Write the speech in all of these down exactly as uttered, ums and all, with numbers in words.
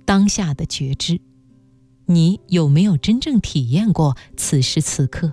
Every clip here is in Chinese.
当下的觉知。你有没有真正体验过此时此刻？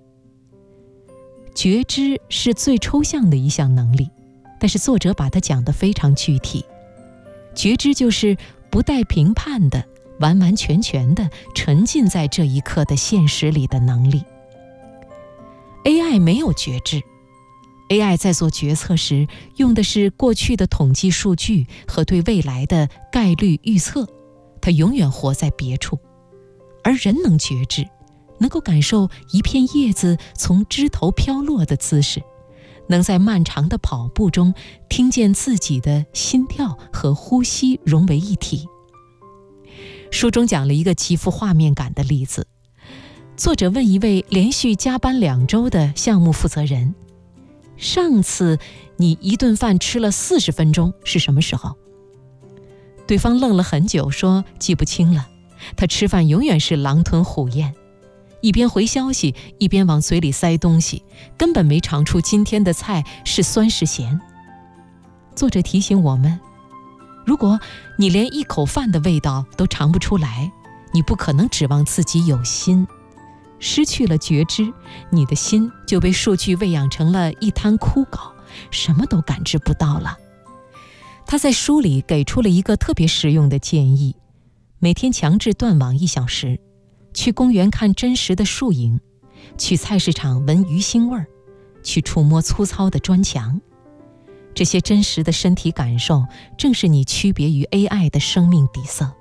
觉知是最抽象的一项能力，但是作者把它讲得非常具体。觉知就是不带评判的，完完全全的沉浸在这一刻的现实里的能力。A I 没有觉知， A I 在做决策时用的是过去的统计数据和对未来的概率预测，它永远活在别处。而人能觉知，能够感受一片叶子从枝头飘落的姿势，能在漫长的跑步中听见自己的心跳和呼吸融为一体。书中讲了一个极富画面感的例子，作者问一位连续加班两周的项目负责人，上次你一顿饭吃了四十分钟是什么时候？对方愣了很久，说记不清了，他吃饭永远是狼吞虎咽，一边回消息一边往嘴里塞东西，根本没尝出今天的菜是酸是咸。作者提醒我们，如果你连一口饭的味道都尝不出来，你不可能指望自己有心。失去了觉知，你的心就被数据喂养成了一滩枯槁，什么都感知不到了。他在书里给出了一个特别实用的建议，每天强制断网一小时，去公园看真实的树影，去菜市场闻鱼腥味儿，去触摸粗糙的砖墙。这些真实的身体感受，正是你区别于 A I 的生命底色。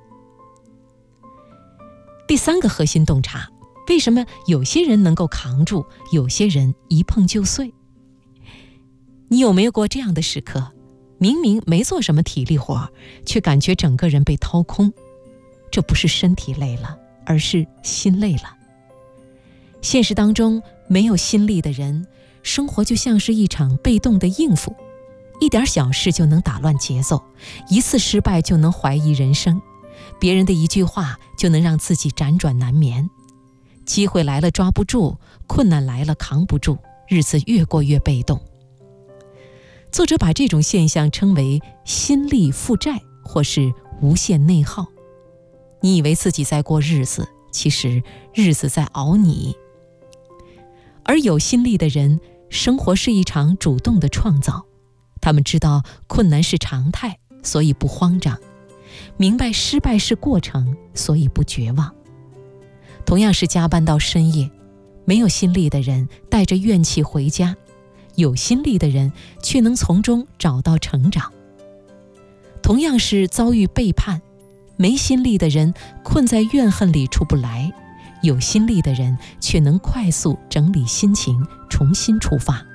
第三个核心洞察，为什么有些人能够扛住，有些人一碰就碎？你有没有过这样的时刻，明明没做什么体力活，却感觉整个人被掏空？这不是身体累了，而是心累了。现实当中，没有心力的人，生活就像是一场被动的应付，一点小事就能打乱节奏，一次失败就能怀疑人生，别人的一句话就能让自己辗转难眠。机会来了抓不住，困难来了扛不住，日子越过越被动。作者把这种现象称为心力负债，或是无限内耗。你以为自己在过日子，其实日子在熬你。而有心力的人，生活是一场主动的创造，他们知道困难是常态，所以不慌张，明白失败是过程，所以不绝望。同样是加班到深夜，没有心力的人带着怨气回家，有心力的人却能从中找到成长。同样是遭遇背叛，没心力的人困在怨恨里出不来，有心力的人却能快速整理心情，重新出发。